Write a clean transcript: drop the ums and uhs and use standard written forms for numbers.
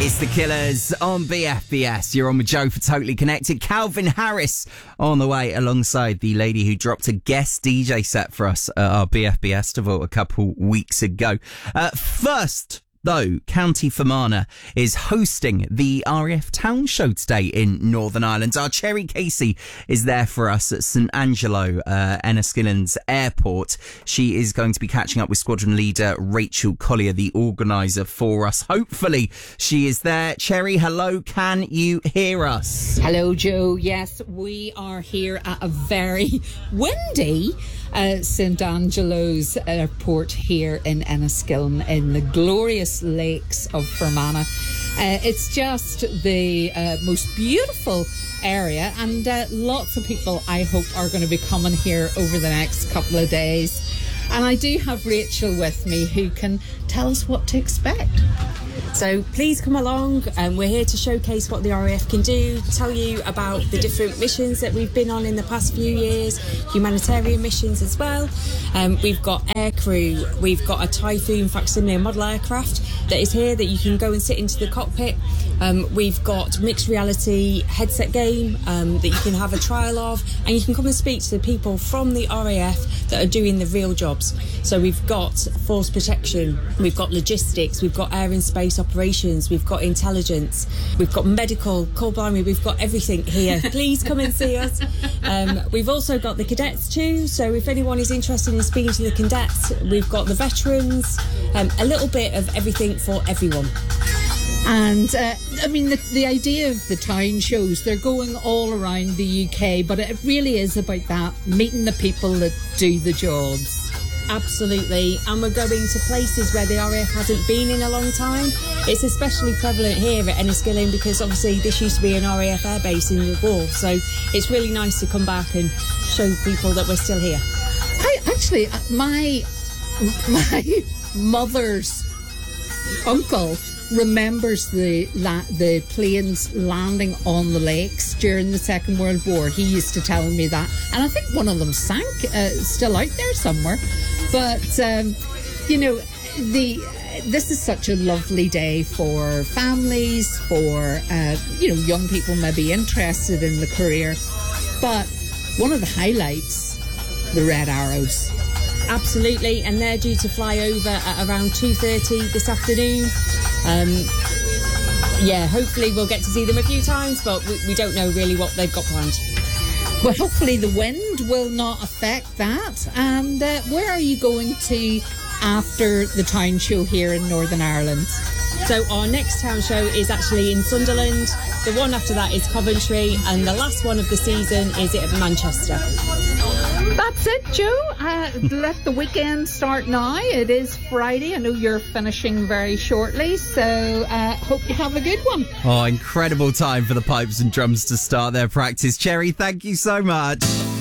It's the Killers on BFBS. You're on with Joe for Totally Connected. Calvin Harris on the way alongside the lady who dropped a guest DJ set for us at our BFBS Festival a couple weeks ago. First, though, County Fermanagh is hosting the RAF Town Show today in Northern Ireland. Our Cherry Casey is there for us at St Angelo, Enniskillen's airport. She is going to be catching up with squadron leader Rachel Collier, the organiser for us. Hopefully she is there. Cherry, hello, can you hear us? Hello, Joe. Yes, we are here at a very windy St Angelo's airport here in Enniskillen in the glorious lakes of Fermanagh. It's just the most beautiful area, and lots of people, I hope, are going to be coming here over the next couple of days. And I do have Rachel with me who can tell us what to expect. So please come along. We're here to showcase what the RAF can do, tell you about the different missions that we've been on in the past few years, humanitarian missions as well. We've got aircrew, we've got a Typhoon facsimile model aircraft that is here that you can go and sit into the cockpit. We've got mixed reality headset game that you can have a trial of, and you can come and speak to the people from the RAF that are doing the real jobs. So we've got force protection, we've got logistics, we've got air and space operations, we've got intelligence, we've got medical, call blimey, we've got everything here. Please come and see us. We've also got the cadets too, so if anyone is interested in speaking to the cadets, we've got the veterans, a little bit of everything for everyone. And I mean, the idea of the town shows, they're going all around the UK, but it really is about that, meeting the people that do the jobs. Absolutely, and we're going to places where the RAF hasn't been in a long time. It's especially prevalent here at Enniskillen because obviously this used to be an RAF airbase in the war, so it's really nice to come back and show people that we're still here. My mother's uncle remembers the planes landing on the lakes during the Second World War. He used to tell me that, and I think one of them sank, still out there somewhere. But this is such a lovely day for families, for young people maybe interested in the career. But one of the highlights, the Red Arrows. Absolutely, and they're due to fly over at around 2:30 this afternoon. Hopefully we'll get to see them a few times, but we don't know really what they've got planned. Well, hopefully the wind will not affect that. And where are you going to after the town show here in Northern Ireland? So our next town show is actually in Sunderland. The one after that is Coventry, and the last one of the season is at Manchester. That's it, Joe. Let the weekend start now. It is Friday. I know you're finishing very shortly, so hope you have a good one. Oh, incredible time for the pipes and drums to start their practice. Cherry, thank you so much.